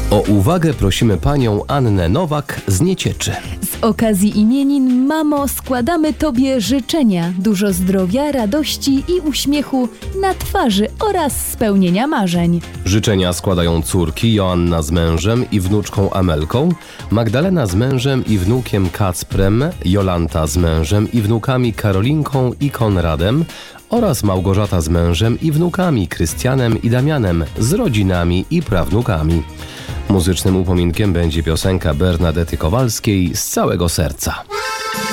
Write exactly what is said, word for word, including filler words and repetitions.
O uwagę prosimy panią Annę Nowak z Niecieczy. Z okazji imienin, mamo, składamy tobie życzenia. Dużo zdrowia, radości i uśmiechu na twarzy oraz spełnienia marzeń. Życzenia składają córki Joanna z mężem i wnuczką Amelką, Magdalena z mężem i wnukiem Kacprem, Jolanta z mężem i wnukami Karolinką i Konradem oraz Małgorzata z mężem i wnukami Krystianem i Damianem z rodzinami i prawnukami. Muzycznym upominkiem będzie piosenka Bernadety Kowalskiej Z całego serca.